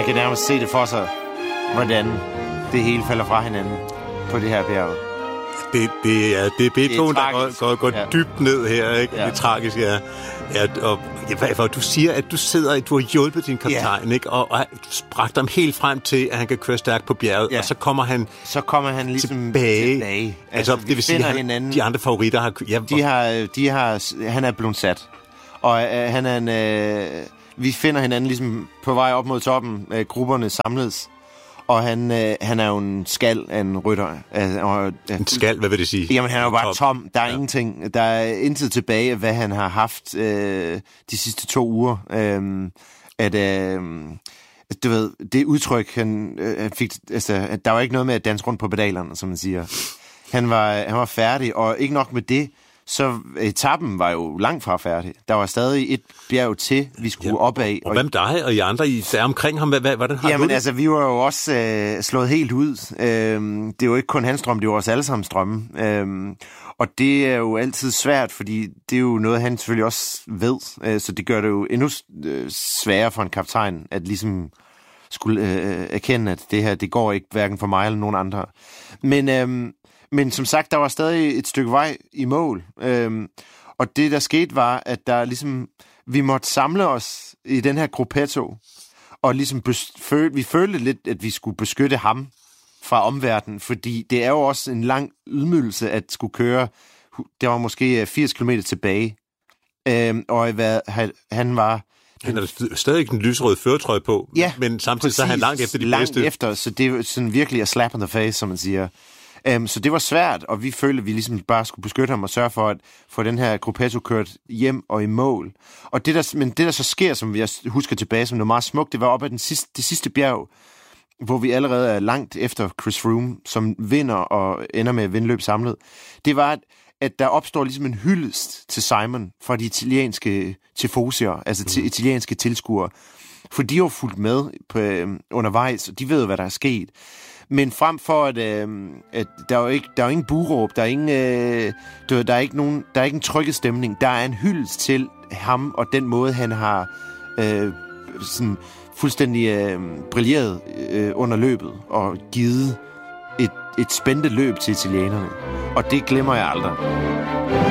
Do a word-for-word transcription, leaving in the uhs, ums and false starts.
kan nærmest se det for sig, hvordan det hele falder fra hinanden på det her bjerg. Det, det er, det er beton, der går, går, går ja. dybt ned her, ikke? Ja. Det er tragisk, ja. ja og, ja, du siger, at du sidder, du har hjulpet din kaptajn, ja. ikke? Og, og du bragte ham helt frem til, at han kan køre stærkt på bjerget, ja. og så kommer han Så kommer han ligesom tilbage. tilbage. Altså, altså det vil sige, han, de andre favoritter har... Ja, de har, de har... Han er blevet sat. Og øh, han er en... Øh, vi finder hinanden ligesom på vej op mod toppen. Øh, grupperne samledes. Og han, øh, han er jo en skal af en rytter. Øh, og, øh, en skal? Hvad vil det sige? Jamen, han er jo bare tom. Der er ja. ingenting. Der er intet tilbage af, hvad han har haft øh, de sidste to uger. Øh, at... Øh, du ved, det udtryk, han, øh, han fik... Altså, der var ikke noget med at danse rundt på pedalerne, som man siger. Han var, han var færdig, og ikke nok med det, så etappen var jo langt fra færdig. Der var stadig et bjerg til, vi skulle ja, op af. Og, og hvem dig og I andre, I er omkring ham? Hvad, hvordan har Jamen du det? altså, vi var jo også øh, slået helt ud. Øh, det er jo ikke kun hans drøm, det var os alle sammen drømme. Øh, og det er jo altid svært, fordi det er jo noget, han selvfølgelig også ved. Øh, så det gør det jo endnu øh, sværere for en kaptajn, at ligesom skulle øh, erkende, at det her, det går ikke hverken for mig eller nogen andre. Men... Øh, Men som sagt, der var stadig et stykke vej i mål. Øhm, og det, der skete, var, at der ligesom, vi måtte samle os i den her gruppetto, og ligesom bes- føl- vi følte lidt, at vi skulle beskytte ham fra omverdenen, fordi det er jo også en lang ydmygelse at skulle køre, det var måske firs kilometer tilbage. Øhm, og hvad, han var... Han har stadig en lysrød førertrøje på, ja, men samtidig præcis, så er han langt efter de langt bedste. Langt efter, så det er sådan virkelig a slap in the face, som man siger. Um, så det var svært, og vi følte, at vi ligesom bare skulle beskytte ham og sørge for at få den her gruppetto kørt hjem og i mål. Og det der, men det, der så sker, som jeg husker tilbage som noget meget smukt, det var op ad den sidste, det sidste bjerg, hvor vi allerede er langt efter Chris Froome, som vinder og ender med at vinde løb samlet. Det var, at, at der opstår ligesom en hyldest til Simon fra de italienske tifosier, altså til italienske tilskuere. For de har jo fulgt med på, øh, undervejs, og de ved, hvad der er sket. Men frem for, at, øh, at der er jo ikke, der er jo ingen buråb, der er ingen, øh, der er ikke nogen, der er ikke en trykket stemning. Der er en hyldest til ham og den måde, han har øh, sådan fuldstændig øh, brilleret øh, under løbet og givet et, et spændende løb til italienerne. Og det glemmer jeg aldrig.